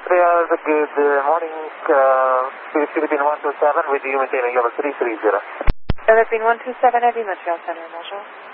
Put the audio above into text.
Good morning, Philippine 127 with you maintaining level 330. Philippine 127 at Montreal Center, bonjour.